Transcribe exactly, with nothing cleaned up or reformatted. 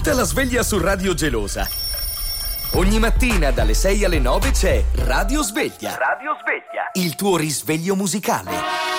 Tutta la sveglia su Radio Gelosa. Ogni mattina dalle sei alle nove c'è Radio Sveglia. Radio Sveglia. Il tuo risveglio musicale.